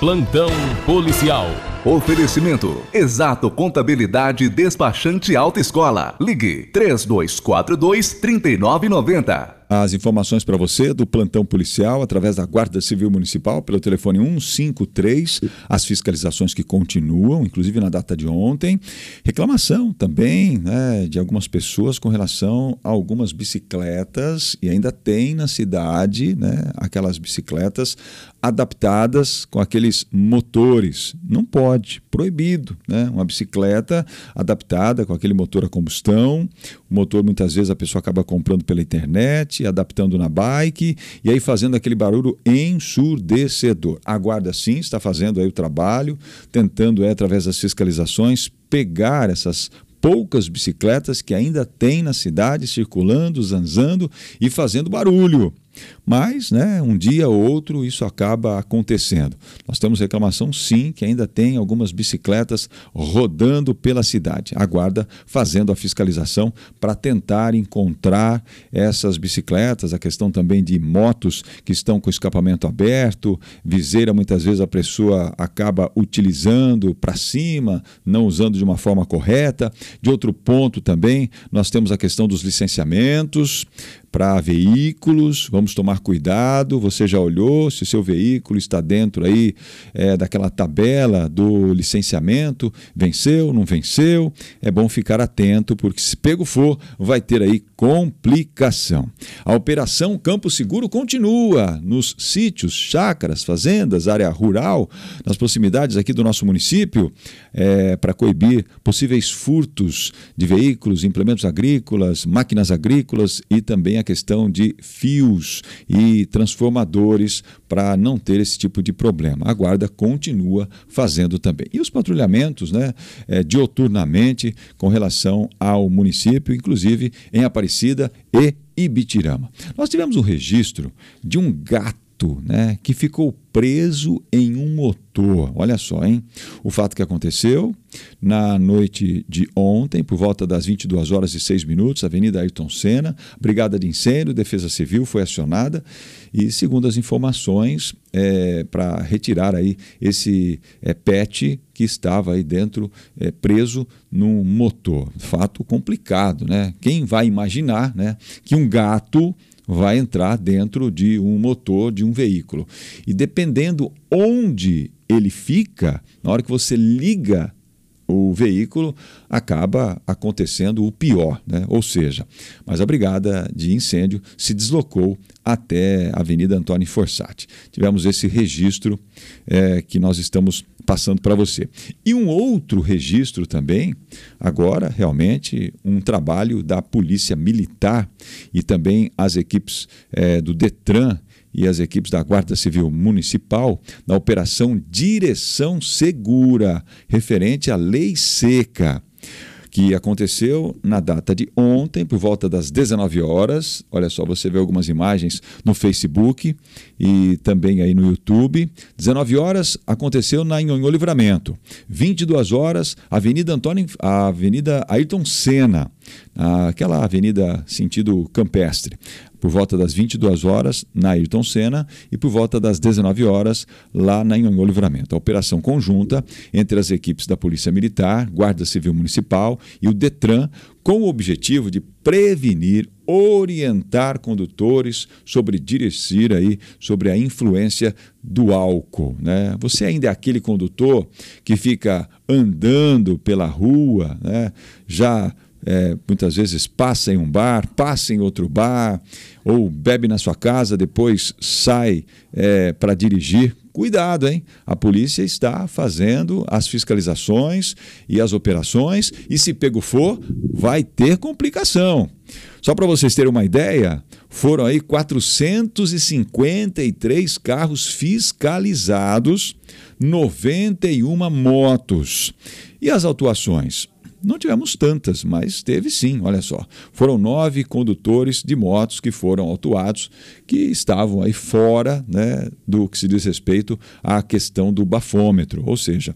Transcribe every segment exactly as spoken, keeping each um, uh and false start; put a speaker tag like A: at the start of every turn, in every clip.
A: Plantão policial.
B: Oferecimento: Exato Contabilidade Despachante Autoescola. Ligue três dois quatro dois, três nove nove zero.
C: As informações para você do plantão policial através da Guarda Civil Municipal pelo telefone um cinco três, as fiscalizações que continuam, inclusive na data de ontem. Reclamação também, né, de algumas pessoas com relação a algumas bicicletas, e ainda tem na cidade, né, aquelas bicicletas adaptadas com aqueles motores. Não pode, proibido, né? Uma bicicleta adaptada com aquele motor a combustão. O motor muitas vezes a pessoa acaba comprando pela internet, adaptando na bike e aí fazendo aquele barulho ensurdecedor. A guarda sim está fazendo aí o trabalho, tentando é, através das fiscalizações pegar essas poucas bicicletas que ainda tem na cidade circulando, zanzando e fazendo barulho. Mas, né, um dia ou outro isso acaba acontecendo. Nós temos reclamação sim que ainda tem algumas bicicletas rodando pela cidade. A guarda fazendo a fiscalização para tentar encontrar essas bicicletas, a questão também de motos que estão com escapamento aberto, viseira muitas vezes a pessoa acaba utilizando para cima, não usando de uma forma correta. De outro ponto também, nós temos a questão dos licenciamentos para veículos. Vamos tomar cuidado. Você já olhou se o seu veículo está dentro aí é, daquela tabela do licenciamento? Venceu, não venceu? É bom ficar atento, porque se pego for, vai ter aí complicação. A Operação Campo Seguro continua nos sítios, chácaras, fazendas, área rural, nas proximidades aqui do nosso município, é, para coibir possíveis furtos de veículos, implementos agrícolas, máquinas agrícolas e também a questão de fios e transformadores para não ter esse tipo de problema. A guarda continua fazendo também. E os patrulhamentos, né, é, dioturnamente com relação ao município, inclusive em Aparecida e Ibitirama. Nós tivemos um registro de um gato, né, que ficou preso em um motor. Olha só, hein? O fato que aconteceu na noite de ontem, por volta das vinte e duas horas e seis minutos, Avenida Ayrton Senna, Brigada de Incêndio, Defesa Civil foi acionada e, segundo as informações, é, para retirar aí esse é, pet que estava aí dentro, é, preso num motor. Fato complicado, né? Quem vai imaginar, né, que um gato vai entrar dentro de um motor de um veículo? E dependendo onde ele fica, na hora que você liga o veículo, acaba acontecendo o pior, né? Ou seja, mas a Brigada de Incêndio se deslocou até a Avenida Antônio Fossati. Tivemos esse registro é, que nós estamos passando para você. E um outro registro também, agora realmente um trabalho da Polícia Militar e também as equipes é, do Detran e as equipes da Guarda Civil Municipal na Operação Direção Segura, referente à Lei Seca, que aconteceu na data de ontem, por volta das dezenove horas. Olha só, você vê algumas imagens no Facebook e também aí no YouTube. dezenove horas aconteceu na Nhonhô Livramento. vinte e duas horas, Avenida Antônio, a Avenida Ayrton Senna, aquela avenida sentido campestre. Por volta das vinte e duas horas na Ayrton Senna e por volta das dezenove horas lá na Nhonhô Livramento. A operação conjunta entre as equipes da Polícia Militar, Guarda Civil Municipal e o Detran, com o objetivo de prevenir, orientar condutores sobre dirigir aí, sobre a influência do álcool, né? Você ainda é aquele condutor que fica andando pela rua, né? Já É, muitas vezes passa em um bar, passa em outro bar, ou bebe na sua casa, depois sai é, para dirigir. Cuidado, hein? A polícia está fazendo as fiscalizações e as operações, e se pego for, vai ter complicação. Só para vocês terem uma ideia, foram aí quatrocentos e cinquenta e três carros fiscalizados, noventa e uma motos. E as autuações? Não tivemos tantas, mas teve sim, olha só. Foram nove condutores de motos que foram autuados, que estavam aí fora, né, do que se diz respeito à questão do bafômetro, ou seja,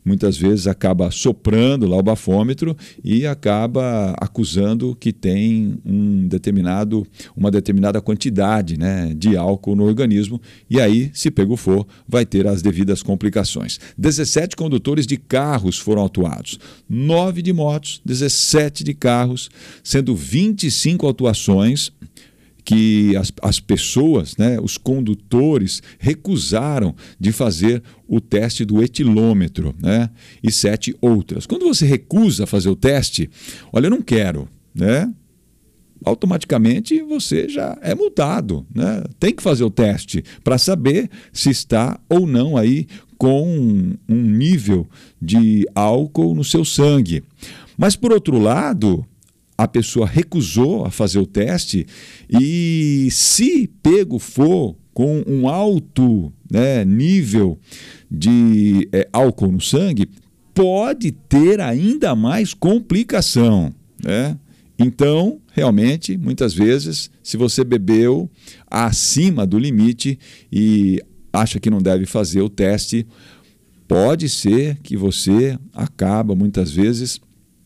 C: muitas vezes acaba soprando lá o bafômetro e acaba acusando que tem um determinado, uma determinada quantidade, né, de álcool no organismo, e aí, se pego for, vai ter as devidas complicações. dezessete condutores de carros foram autuados, nove de motos, dezessete de carros, sendo vinte e cinco autuações que as, as pessoas, né, os condutores, recusaram de fazer o teste do etilômetro, né, e sete outras. Quando você recusa fazer o teste, olha, eu não quero, né? Automaticamente você já é multado, né? Tem que fazer o teste para saber se está ou não aí com um nível de álcool no seu sangue. Mas, por outro lado, a pessoa recusou a fazer o teste e, se pego for com um alto, né, nível de é, álcool no sangue, pode ter ainda mais complicação, né? Então, realmente, muitas vezes, se você bebeu acima do limite e acha que não deve fazer o teste, pode ser que você acaba, muitas vezes,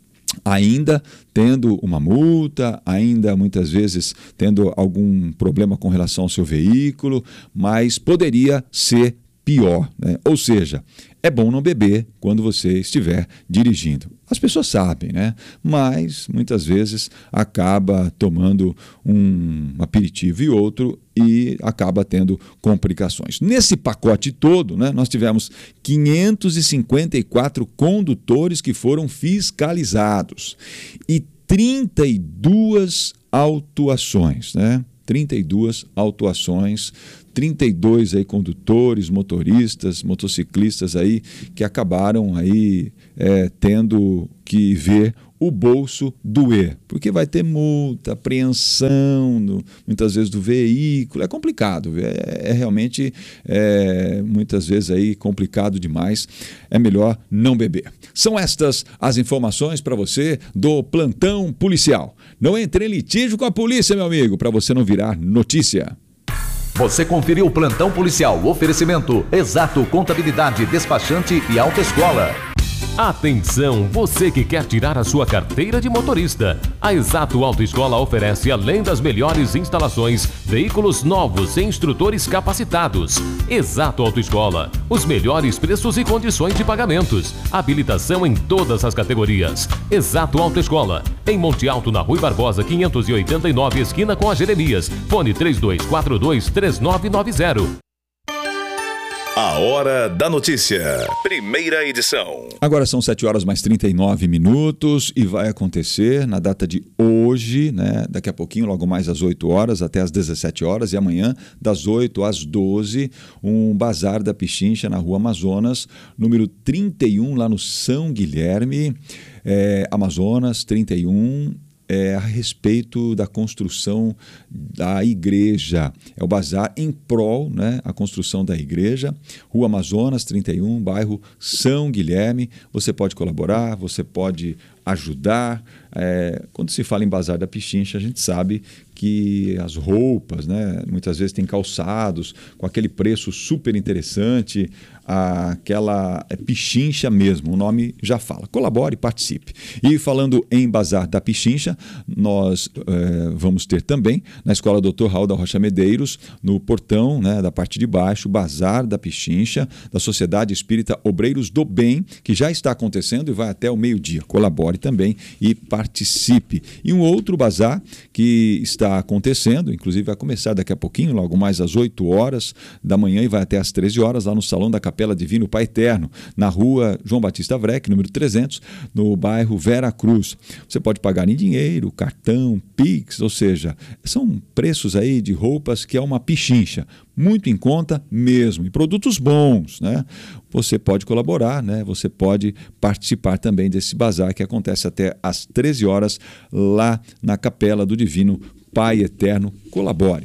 C: ainda tendo uma multa, ainda muitas vezes tendo algum problema com relação ao seu veículo, mas poderia ser pior, né? Ou seja, é bom não beber quando você estiver dirigindo. As pessoas sabem, né? Mas muitas vezes acaba tomando um aperitivo e outro e acaba tendo complicações. Nesse pacote todo, né, nós tivemos quinhentos e cinquenta e quatro condutores que foram fiscalizados e trinta e duas autuações, né? trinta e duas autuações, trinta e dois aí condutores, motoristas, motociclistas aí que acabaram aí é, tendo que ver o bolso doer, porque vai ter multa, apreensão, no, muitas vezes do veículo, é complicado, é, é realmente é, muitas vezes aí complicado demais, é melhor não beber. São estas as informações para você do plantão policial. Não entre em litígio com a polícia, meu amigo, para você não virar notícia.
B: Você conferiu o plantão policial, oferecimento Exato Contabilidade, Despachante e Autoescola.
A: Atenção, você que quer tirar a sua carteira de motorista. A Exato Autoescola oferece, além das melhores instalações, veículos novos e instrutores capacitados. Exato Autoescola, os melhores preços e condições de pagamentos. Habilitação em todas as categorias. Exato Autoescola, em Monte Alto, na Rui Barbosa, quinhentos e oitenta e nove, esquina com a Jeremias. Fone três dois quatro dois, três nove nove zero.
D: A Hora da Notícia, primeira edição.
C: Agora são sete horas mais trinta e nove minutos e vai acontecer na data de hoje, né? Daqui a pouquinho, logo mais às oito horas até às dezessete horas, e amanhã das oito às doze, um bazar da Pichincha na Rua Amazonas, número trinta e um, lá no São Guilherme, é, Amazonas trinta e um. É, a respeito da construção da igreja. É o bazar em prol, né, a construção da igreja. Rua Amazonas, trinta e um, bairro São Guilherme. Você pode colaborar, você pode ajudar. É, quando se fala em bazar da Pichincha, a gente sabe que as roupas, né, muitas vezes tem calçados com aquele preço super interessante, aquela é Pichincha mesmo, o nome já fala. Colabore, participe. E falando em bazar da Pichincha, nós é, vamos ter também na Escola doutor Raul da Rocha Medeiros, no portão, né, da parte de baixo, bazar da Pichincha, da Sociedade Espírita Obreiros do Bem, que já está acontecendo e vai até o meio-dia. Colabore também e participe. E um outro bazar que está acontecendo, inclusive vai começar daqui a pouquinho, logo mais às oito horas da manhã e vai até às treze horas, lá no Salão da Capela Divino Pai Eterno, na Rua João Batista Vreck, número trezentos, no bairro Vera Cruz. Você pode pagar em dinheiro, cartão, Pix, ou seja, são preços aí de roupas que é uma pichincha, muito em conta mesmo, e produtos bons, né? Você pode colaborar, né? Você pode participar também desse bazar que acontece até às treze horas lá na Capela do Divino Pai Eterno. Colabore,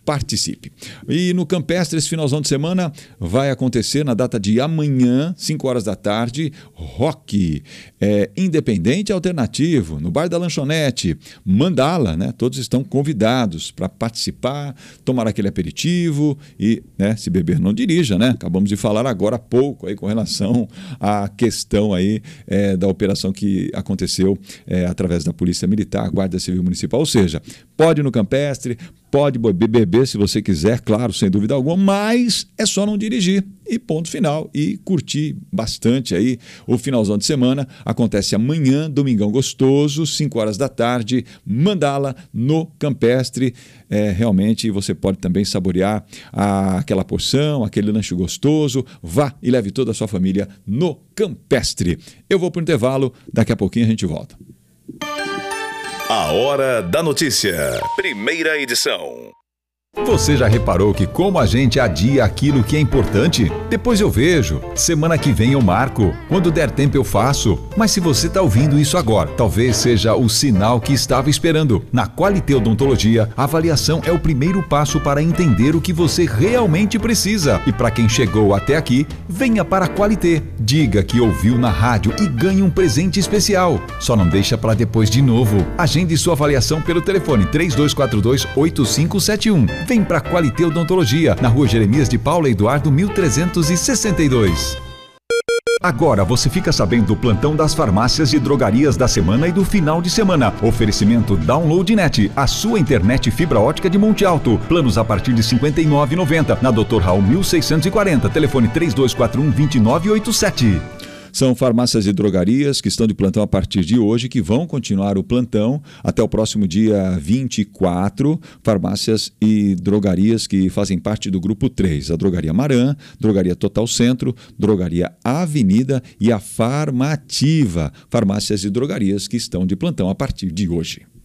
C: participe. E no Campestre, esse finalzão de semana, vai acontecer na data de amanhã, cinco horas da tarde, rock é, independente alternativo, no Bar da Lanchonete, Mandala, né? Todos estão convidados para participar, tomar aquele aperitivo e, né, se beber não dirija, né? Acabamos de falar agora há pouco aí com relação à questão aí é, da operação que aconteceu é, através da Polícia Militar, Guarda Civil Municipal, ou seja, pode ir no Campestre, pode beber se você quiser, claro, sem dúvida alguma, mas é só não dirigir e ponto final, e curtir bastante aí o finalzão de semana. Acontece amanhã, domingão gostoso, cinco horas da tarde, Mandala, no Campestre. É, realmente você pode também saborear a, aquela porção, aquele lanche gostoso. Vá e leve toda a sua família no Campestre. Eu vou para o intervalo, daqui a pouquinho a gente volta.
D: A Hora da Notícia, primeira edição.
B: Você já reparou que como a gente adia aquilo que é importante? Depois eu vejo, semana que vem eu marco, quando der tempo eu faço. Mas se você está ouvindo isso agora, talvez seja o sinal que estava esperando. Na Qualité Odontologia, a avaliação é o primeiro passo para entender o que você realmente precisa. E para quem chegou até aqui, venha para a Qualité. Diga que ouviu na rádio e ganhe um presente especial. Só não deixa para depois de novo. Agende sua avaliação pelo telefone três dois quatro dois, oito cinco sete um. Vem para a Qualité Odontologia, na rua Jeremias de Paula Eduardo, mil trezentos e sessenta e dois. Agora você fica sabendo do plantão das farmácias e drogarias da semana e do final de semana. Oferecimento DownloadNet, a sua internet fibra ótica de Monte Alto. Planos a partir de cinquenta e nove reais e noventa centavos. Na doutor Raul mil seiscentos e quarenta. Telefone três dois quatro um, dois nove oito sete.
C: São farmácias e drogarias que estão de plantão a partir de hoje, que vão continuar o plantão até o próximo dia vinte e quatro. Farmácias e drogarias que fazem parte do grupo três. A Drogaria Maran, Drogaria Total Centro, Drogaria Avenida e a Farmativa. Farmácias e drogarias que estão de plantão a partir de hoje.